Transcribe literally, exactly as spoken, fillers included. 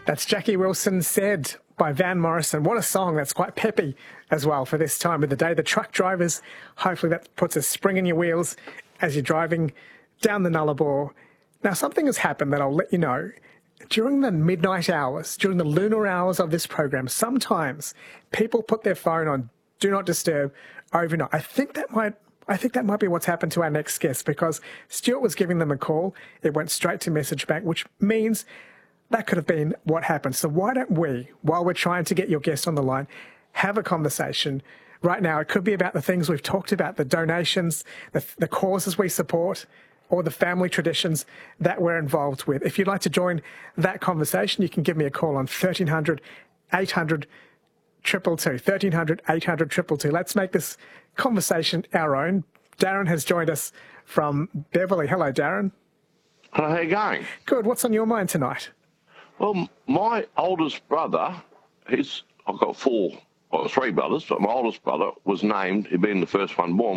That's Jackie Wilson Said by Van Morrison. What a song. That's quite peppy as well for this time of the day. The truck drivers, hopefully that puts a spring in your wheels as you're driving down the Nullarbor. Now, something has happened that I'll let you know. During the midnight hours, during the lunar hours of this program, sometimes people put their phone on Do Not Disturb overnight. I think that might I think that might be what's happened to our next guest, because Stuart was giving them a call. It went straight to message bank, which means that could have been what happened. So why don't we, while we're trying to get your guest on the line, have a conversation right now? It could be about the things we've talked about, the donations, the, the causes we support, or the family traditions that we're involved with. If you'd like to join that conversation, you can give me a call on thirteen hundred, eight hundred, two two two, thirteen hundred, eight hundred, two two two. Let's make this conversation our own. Darren has joined us from Beverly. Hello, Darren. Hello, how you going? Good. What's on your mind tonight? Well, my oldest brother, he's, I've got four, well, three brothers, but my oldest brother was named, he'd been the first one born,